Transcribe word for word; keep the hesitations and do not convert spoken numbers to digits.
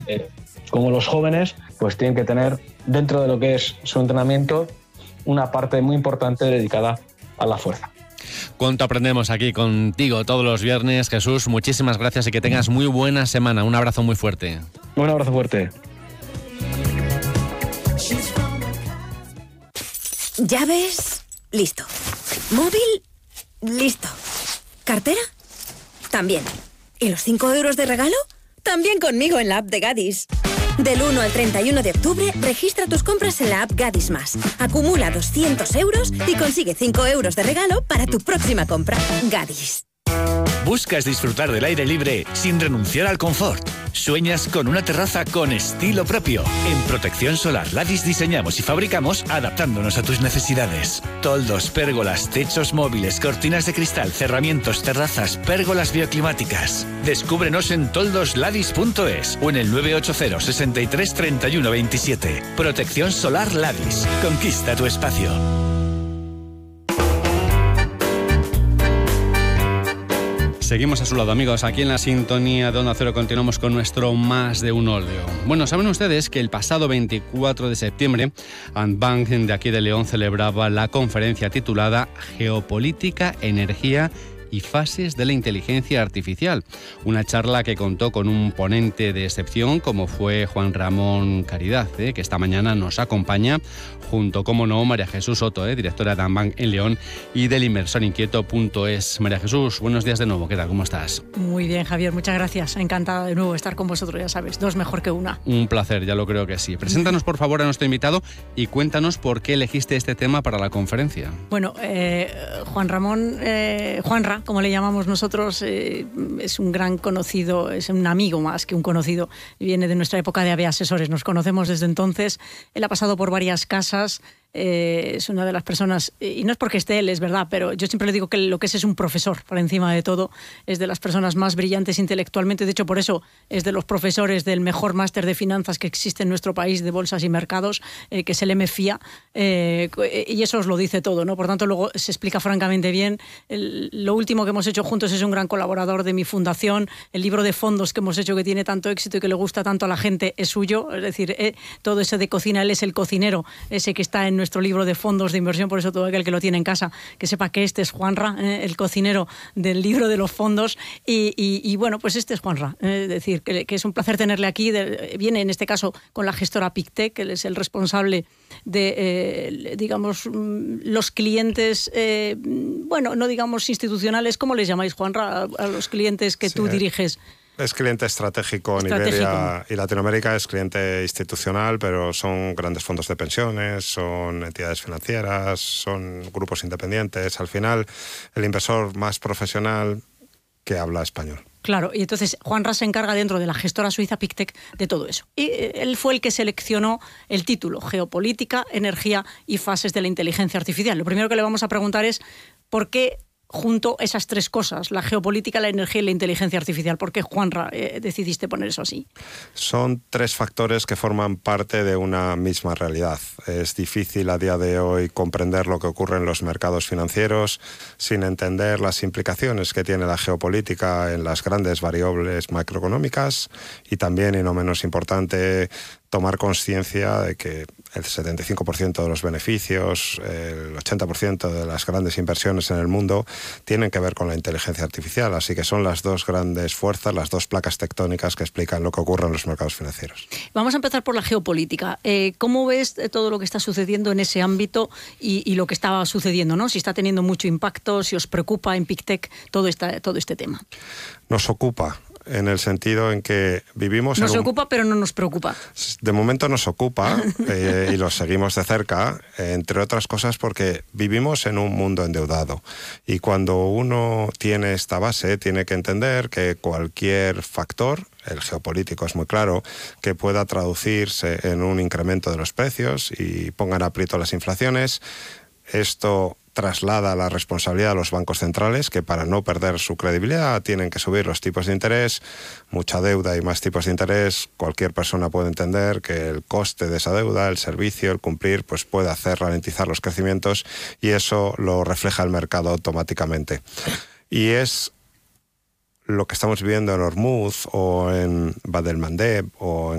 eh, como los jóvenes, pues tienen que tener dentro de lo que es su entrenamiento una parte muy importante dedicada a la fuerza. ¿Cuánto aprendemos aquí contigo todos los viernes, Jesús? Muchísimas gracias y que tengas muy buena semana. Un abrazo muy fuerte. Un abrazo fuerte. ¿Llaves? Listo. ¿Móvil? Listo. ¿Cartera? También. ¿Y los cinco euros de regalo? También conmigo en la app de Gadis. Del uno al treinta y uno de octubre, registra tus compras en la app Gadis Más. Acumula doscientos euros y consigue cinco euros de regalo para tu próxima compra. Gadis. ¿Buscas disfrutar del aire libre sin renunciar al confort? ¿Sueñas con una terraza con estilo propio? En Protección Solar Ladis diseñamos y fabricamos adaptándonos a tus necesidades. Toldos, pérgolas, techos móviles, cortinas de cristal, cerramientos, terrazas, pérgolas bioclimáticas. Descúbrenos en toldos ladis punto es o en el nueve ocho cero, sesenta y tres, treinta y uno veintisiete. Protección Solar Ladis. Conquista tu espacio. Seguimos a su lado, amigos. Aquí en la sintonía de Onda Cero continuamos con nuestro Más de un Óleo. Bueno, saben ustedes que el pasado veinticuatro de septiembre, Antbank de aquí de León celebraba la conferencia titulada Geopolítica, Energía y fases de la inteligencia artificial. Una charla que contó con un ponente de excepción como fue Juan Ramón Caridad, ¿eh? que esta mañana nos acompaña, junto, como no, María Jesús Soto, ¿eh? directora de Antbank en León y del inversor inquieto punto es. María Jesús, buenos días de nuevo. ¿Qué tal? ¿Cómo estás? Muy bien, Javier, muchas gracias. Encantada de nuevo de estar con vosotros, ya sabes, dos mejor que una. Un placer, ya lo creo que sí. Preséntanos, por favor, a nuestro invitado y cuéntanos por qué elegiste este tema para la conferencia. Bueno, eh, Juan Ramón, eh, Juanra, como le llamamos nosotros, eh, es un gran conocido, es un amigo más que un conocido, viene de nuestra época de A B Asesores, nos conocemos desde entonces, él ha pasado por varias casas, eh, es una de las personas, y no es porque esté él, es verdad, pero yo siempre le digo que lo que es es un profesor, por encima de todo, es de las personas más brillantes intelectualmente, de hecho por eso es de los profesores del mejor máster de finanzas que existe en nuestro país, de bolsas y mercados, eh, que es el M F I A, eh, y eso os lo dice todo, ¿no? Por tanto, luego se explica francamente bien. El, lo último que hemos hecho juntos, es un gran colaborador de mi fundación, el libro de fondos que hemos hecho que tiene tanto éxito y que le gusta tanto a la gente es suyo, es decir, eh, todo eso de cocina, él es el cocinero, ese que está en nuestro libro de fondos de inversión, por eso todo aquel que lo tiene en casa, que sepa que este es Juanra, eh, el cocinero del libro de los fondos, y, y, y bueno, pues este es Juanra, eh, es decir, que, que es un placer tenerle aquí, de, viene en este caso con la gestora Pictec, él es el responsable de, eh, digamos, los clientes, eh, bueno, no digamos institucionales, ¿cómo les llamáis, Juanra, a, a los clientes que sí, tú diriges? Es cliente estratégico, estratégico en Iberia y Latinoamérica, es cliente institucional, pero son grandes fondos de pensiones, son entidades financieras, son grupos independientes. Al final, el inversor más profesional que habla español. Claro, y entonces Juanra se encarga dentro de la gestora suiza Pictec de todo eso. Y él fue el que seleccionó el título, Geopolítica, Energía y fases de la inteligencia artificial. Lo primero que le vamos a preguntar es ¿por qué junto esas tres cosas, la geopolítica, la energía y la inteligencia artificial? ¿Por qué, Juanra, eh, decidiste poner eso así? Son tres factores que forman parte de una misma realidad. Es difícil a día de hoy comprender lo que ocurre en los mercados financieros sin entender las implicaciones que tiene la geopolítica en las grandes variables macroeconómicas y también, y no menos importante, tomar conciencia de que el setenta y cinco por ciento de los beneficios, el ochenta por ciento de las grandes inversiones en el mundo tienen que ver con la inteligencia artificial. Así que son las dos grandes fuerzas, las dos placas tectónicas que explican lo que ocurre en los mercados financieros. Vamos a empezar por la geopolítica. Eh, ¿Cómo ves todo lo que está sucediendo en ese ámbito y, y lo que estaba sucediendo, ¿no? Si está teniendo mucho impacto, si os preocupa en Pictec todo, esta, todo este tema. Nos ocupa, en el sentido en que vivimos... Nos en un... ocupa, pero no nos preocupa. De momento nos ocupa eh, y lo seguimos de cerca, eh, entre otras cosas porque vivimos en un mundo endeudado. Y cuando uno tiene esta base, tiene que entender que cualquier factor, el geopolítico es muy claro, que pueda traducirse en un incremento de los precios y pongan a aprieto las inflaciones, esto traslada la responsabilidad a los bancos centrales, que para no perder su credibilidad tienen que subir los tipos de interés, mucha deuda y más tipos de interés. Cualquier persona puede entender que el coste de esa deuda, el servicio, el cumplir, pues puede hacer ralentizar los crecimientos y eso lo refleja el mercado automáticamente. Y es lo que estamos viviendo en Hormuz o en Bab el Mandeb o